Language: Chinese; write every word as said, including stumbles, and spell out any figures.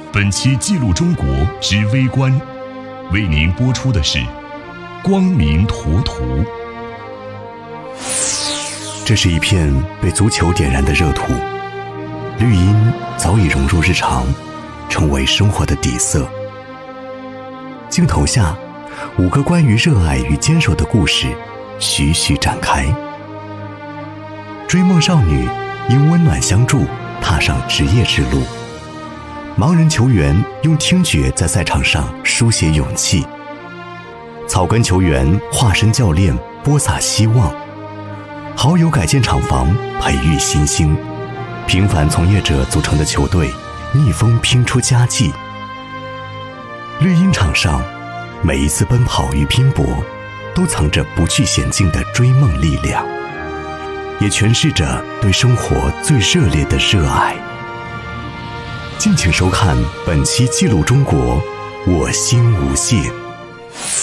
本期记录中国之微观，为您播出的是光明图图。 这是一片被足球点燃的热土，绿茵早已融入日常，成为生活的底色。镜头下，五个关于热爱与坚守的故事徐徐展开。追梦少女因温暖相助踏上职业之路，盲人球员用听觉在赛场上书写勇气，草根球员化身教练播撒希望，好友改建厂房培育新星，平凡从业者组成的球队逆风拼出佳绩。绿茵场上，每一次奔跑与拼搏都藏着不惧险境的追梦力量，也诠释着对生活最热烈的热爱。敬请收看本期记录中国，我心无限。